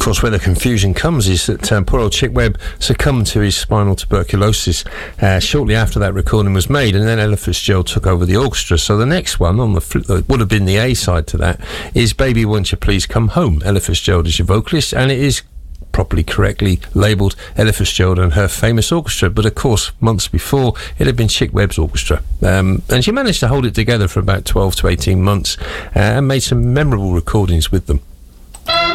course, where the confusion comes is that poor old Chick Webb succumbed to his spinal tuberculosis shortly after that recording was made, and then Ella Fitzgerald took over the orchestra. So the next one on the would have been the A side to that is "Baby Won't You Please Come Home." Ella Fitzgerald is your vocalist, and it is properly correctly labelled Ella Fitzgerald and her famous orchestra, but of course months before it had been Chick Webb's orchestra, and she managed to hold it together for about 12 to 18 months and made some memorable recordings with them.